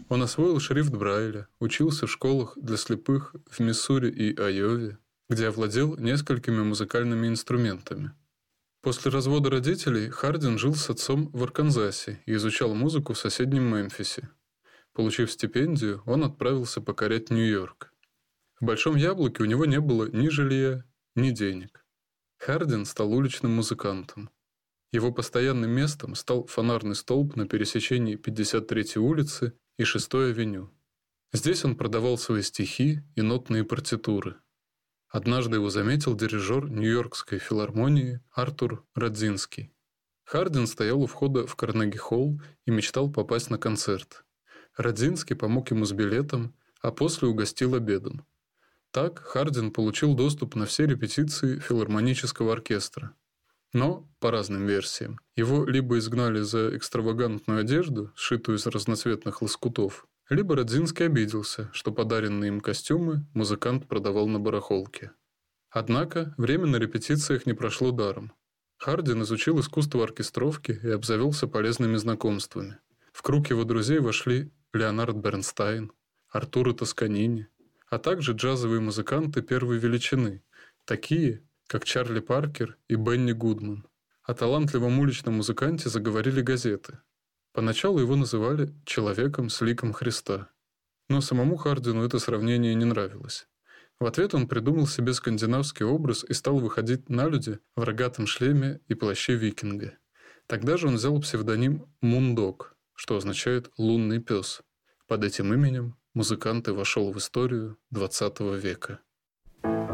Он освоил шрифт Брайля, учился в школах для слепых в Миссури и Айове, где овладел несколькими музыкальными инструментами. После развода родителей Хардин жил с отцом в Арканзасе и изучал музыку в соседнем Мемфисе. Получив стипендию, он отправился покорять Нью-Йорк. В Большом Яблоке у него не было ни жилья, ни денег. Хардин стал уличным музыкантом. Его постоянным местом стал фонарный столб на пересечении 53-й улицы и 6-й авеню. Здесь он продавал свои стихи и нотные партитуры. Однажды его заметил дирижер Нью-Йоркской филармонии Артур Радзинский. Хардин стоял у входа в Карнеги-холл и мечтал попасть на концерт. Радзинский помог ему с билетом, а после угостил обедом. Так Хардин получил доступ на все репетиции филармонического оркестра. Но, по разным версиям, его либо изгнали за экстравагантную одежду, сшитую из разноцветных лоскутов, либо Радзинский обиделся, что подаренные им костюмы музыкант продавал на барахолке. Однако время на репетициях не прошло даром. Хардин изучил искусство оркестровки и обзавелся полезными знакомствами. В круг его друзей вошли Леонард Бернстайн, Артуро Тосканини, а также джазовые музыканты первой величины, такие, как Чарли Паркер и Бенни Гудман. О талантливом уличном музыканте заговорили газеты. Поначалу его называли «человеком с ликом Христа». Но самому Хардину это сравнение не нравилось. В ответ он придумал себе скандинавский образ и стал выходить на люди в рогатом шлеме и плаще викинга. Тогда же он взял псевдоним «Мундог», что означает «лунный пес». Под этим именем музыкант и вошел в историю XX века.